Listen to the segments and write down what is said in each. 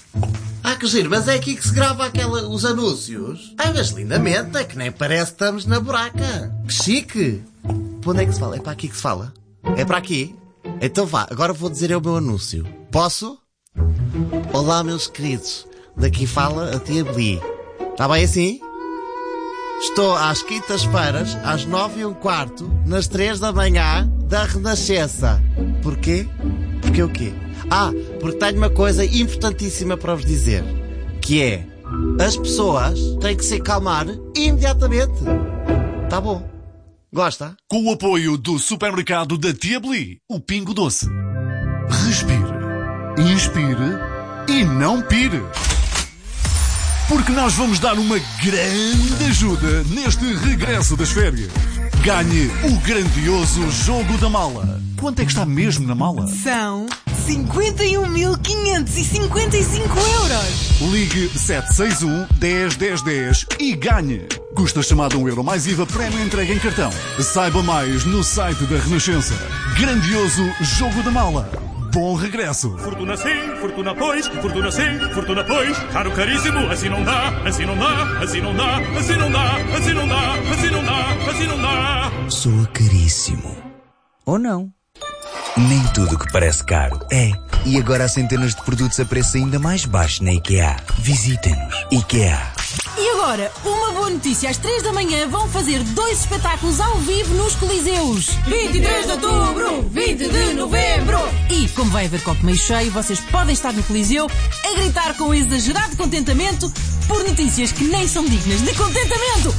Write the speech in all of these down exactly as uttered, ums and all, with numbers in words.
Ah, que giro, mas é aqui que se grava aquela, os anúncios. Ai, mas lindamente, é que nem parece que estamos na buraca. Que chique. Para onde é que se fala? É para aqui que se fala? É para aqui? Então vá, agora vou dizer o meu anúncio. Posso? Olá, meus queridos. Daqui fala a tia Bli. Está bem assim? Estou às quintas-feiras, às nove e um quarto, nas três da manhã, da Renascença. Porquê? Porque o quê? Ah, porque tenho uma coisa importantíssima para vos dizer. Que é, as pessoas têm que se acalmar imediatamente. Tá bom? Gosta? Com o apoio do supermercado da Tia Bli, o Pingo Doce. Respire, inspire e não pire. Porque nós vamos dar uma grande ajuda neste regresso das férias. Ganhe o grandioso Jogo da Mala. Quanto é que está mesmo na mala? São cinquenta e um mil quinhentos e cinquenta e cinco euros. Ligue sete seis um, dez, dez, dez e ganhe. Custa chamada um euro mais I V A, prémio entrega em cartão. Saiba mais no site da Renascença. Grandioso Jogo da Mala. Bom regresso. Fortuna sim, fortuna pois, fortuna sim, fortuna pois. Caro caríssimo, assim não dá, assim não dá, assim não dá, assim não dá, assim não dá, assim não dá, assim não dá. Soa caríssimo. Ou não? Nem tudo o que parece caro é. E agora há centenas de produtos a preço ainda mais baixo na IKEA. Visita-nos. IKEA. E agora, uma boa notícia. Às três da manhã vão fazer dois espetáculos ao vivo nos Coliseus. vinte e três de outubro, vinte de novembro. E, como vai haver copo meio cheio, vocês podem estar no Coliseu a gritar com exagerado contentamento por notícias que nem são dignas de contentamento.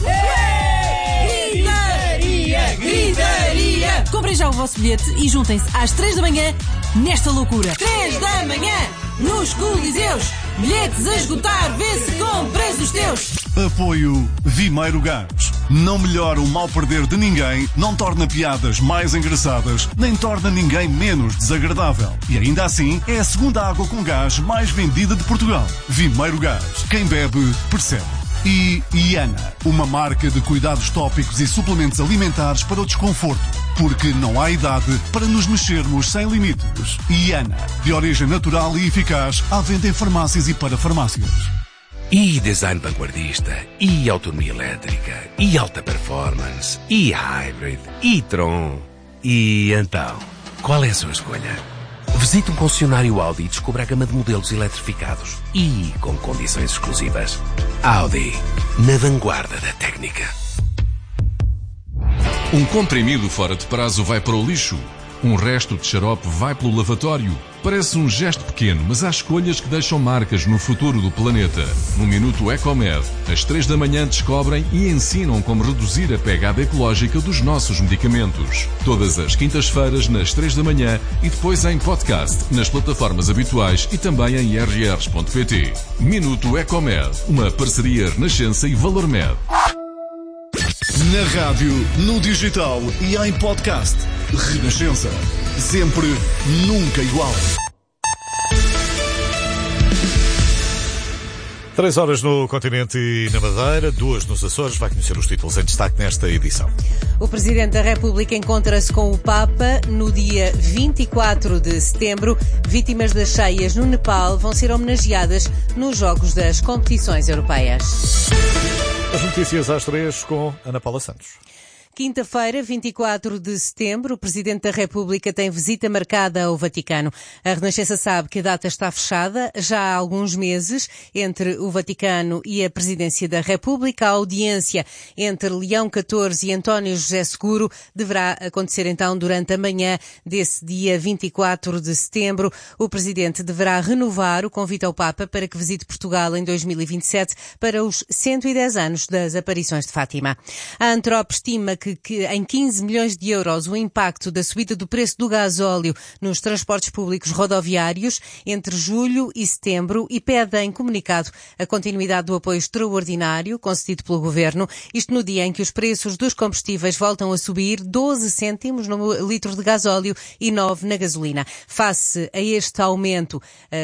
Gritaria, gritaria. Comprem já o vosso bilhete e juntem-se às três da manhã nesta loucura. três da manhã, nos Coliseus. Bilhetes a esgotar, vê se compras os teus. Apoio Vimeiro Gás. Não melhora o mal perder de ninguém, não torna piadas mais engraçadas, nem torna ninguém menos desagradável. E ainda assim, é a segunda água com gás mais vendida de Portugal. Vimeiro Gás. Quem bebe, percebe. E Iana, uma marca de cuidados tópicos e suplementos alimentares para o desconforto. Porque não há idade para nos mexermos sem limites. Iana, de origem natural e eficaz, à venda em farmácias e para farmácias. E design vanguardista, e autonomia elétrica, e alta performance, e hybrid, e Tron. E então, qual é a sua escolha? Visite um concessionário Audi e descubra a gama de modelos eletrificados e com condições exclusivas. Audi, na vanguarda da técnica. Um comprimido fora de prazo vai para o lixo. Um resto de xarope vai pelo lavatório. Parece um gesto pequeno, mas há escolhas que deixam marcas no futuro do planeta. No Minuto Ecomed, às três da manhã descobrem e ensinam como reduzir a pegada ecológica dos nossos medicamentos. Todas as quintas-feiras, nas três da manhã e depois em podcast, nas plataformas habituais e também em r r ponto p t. Minuto Ecomed, uma parceria Renascença e ValorMed. Na rádio, no digital e em podcast. Renascença. Sempre, nunca igual. Três horas no continente e na Madeira, duas nos Açores. Vai conhecer os títulos em destaque nesta edição. O Presidente da República encontra-se com o Papa no dia vinte e quatro de setembro. Vítimas das cheias no Nepal vão ser homenageadas nos Jogos das Competições Europeias. As notícias às três com Ana Paula Santos. Quinta-feira, vinte e quatro de setembro, o Presidente da República tem visita marcada ao Vaticano. A Renascença sabe que a data está fechada já há alguns meses entre o Vaticano e a Presidência da República. A audiência entre Leão catorze e António José Seguro deverá acontecer então durante a manhã desse dia vinte e quatro de setembro. O Presidente deverá renovar o convite ao Papa para que visite Portugal em dois mil e vinte e sete para os cento e dez anos das aparições de Fátima. A Antrop estima que que em quinze milhões de euros o impacto da subida do preço do gasóleo nos transportes públicos rodoviários entre julho e setembro e pede em comunicado a continuidade do apoio extraordinário concedido pelo Governo, isto no dia em que os preços dos combustíveis voltam a subir doze cêntimos no litro de gasóleo e nove na gasolina. Face a este aumento,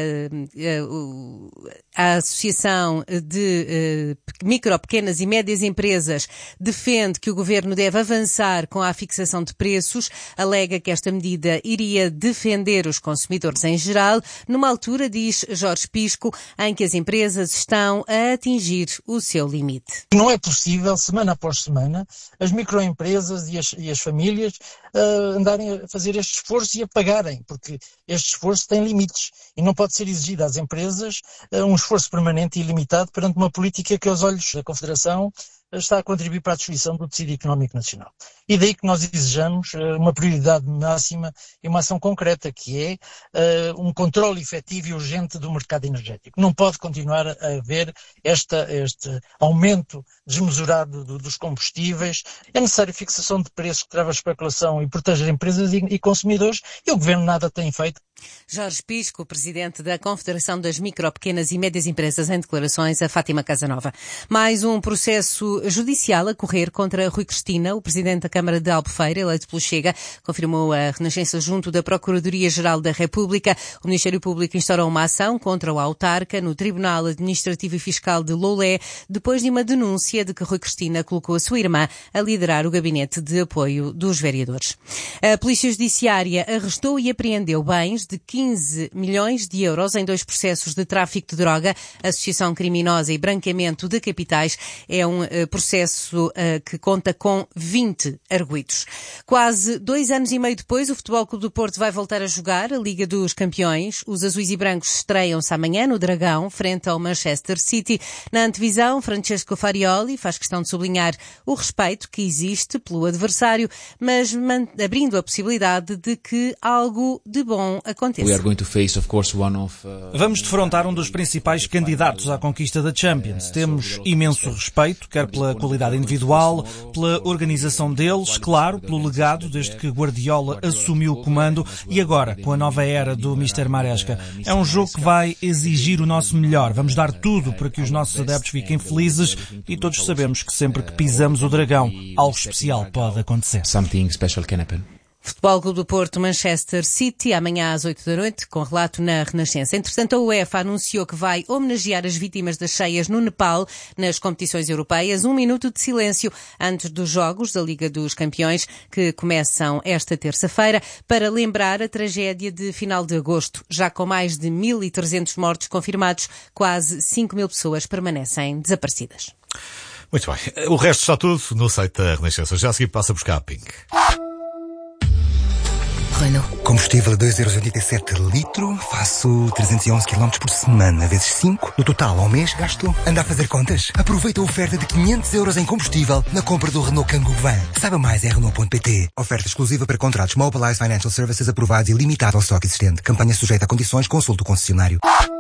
a Associação de Micro, Pequenas e Médias Empresas defende que o Governo deve deve avançar com a fixação de preços. Alega que esta medida iria defender os consumidores em geral, numa altura, diz Jorge Pisco, em que as empresas estão a atingir o seu limite. Não é possível, semana após semana, as microempresas e as, e as famílias uh, andarem a fazer este esforço e a pagarem, porque este esforço tem limites e não pode ser exigido às empresas uh, um esforço permanente e ilimitado perante uma política que, aos olhos da Confederação, está a contribuir para a destruição do tecido económico nacional. E daí que nós exijamos uh, uma prioridade máxima e uma ação concreta, que é uh, um controle efetivo e urgente do mercado energético. Não pode continuar a haver esta, este aumento desmesurado do, dos combustíveis. É necessário fixação de preços que trava a especulação e proteja empresas e, e consumidores, e o Governo nada tem feito. Jorge Pisco, presidente da Confederação das Micro, Pequenas e Médias Empresas, em declarações a Fátima Casanova. Mais um processo judicial a correr contra Rui Cristina. O presidente da Câmara de Albufeira, eleito pelo Chega, confirmou a Renascença junto da Procuradoria-Geral da República. O Ministério Público instaurou uma ação contra o autarca no Tribunal Administrativo e Fiscal de Loulé, depois de uma denúncia de que Rui Cristina colocou a sua irmã a liderar o gabinete de apoio dos vereadores. A Polícia Judiciária arrestou e apreendeu bens de quinze milhões de euros em dois processos de tráfico de droga, associação criminosa e branqueamento de capitais. É um uh, processo uh, que conta com vinte arguidos. Quase dois anos e meio depois, o Futebol Clube do Porto vai voltar a jogar a Liga dos Campeões. Os azuis e brancos estreiam-se amanhã no Dragão, frente ao Manchester City. Na antevisão, Francesco Farioli faz questão de sublinhar o respeito que existe pelo adversário, mas abrindo a possibilidade de que algo de bom aconteça. Vamos defrontar um dos principais candidatos à conquista da Champions. Temos imenso respeito, quer pela qualidade individual, pela organização deles, claro, pelo legado desde que Guardiola assumiu o comando e agora com a nova era do mister Maresca. É um jogo que vai exigir o nosso melhor. Vamos dar tudo para que os nossos adeptos fiquem felizes e todos sabemos que sempre que pisamos o Dragão, algo especial pode acontecer. Futebol Clube do Porto, Manchester City, amanhã às oito da noite, com relato na Renascença. Entretanto, a UEFA anunciou que vai homenagear as vítimas das cheias no Nepal nas competições europeias. Um minuto de silêncio antes dos Jogos da Liga dos Campeões, que começam esta terça-feira, para lembrar a tragédia de final de agosto. Já com mais de mil e trezentos mortos confirmados, quase cinco mil pessoas permanecem desaparecidas. Muito bem. O resto está tudo no site da Renascença. Já a seguir passa a buscar a Pink. Renault. Combustível a dois euros e oitenta e sete litro, faço trezentos e onze quilómetros por semana, vezes cinco. No total, ao mês, gasto. Anda a fazer contas? Aproveita a oferta de quinhentos euros em combustível na compra do Renault Kangoo Van. Saiba mais em Renault ponto pt. Oferta exclusiva para contratos Mobilize Financial Services aprovados e limitado ao estoque existente. Campanha sujeita a condições, consulte o concessionário.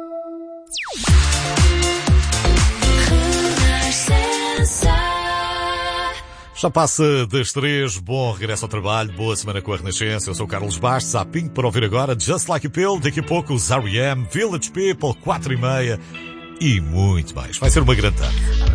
Já passa das três, bom regresso ao trabalho, boa semana com a Renascença. Eu sou o Carlos Bastos, há Pink para ouvir agora, Just Like a Pill, daqui a pouco os R E M, Village People, quatro e meia e muito mais. Vai ser uma grande tarde.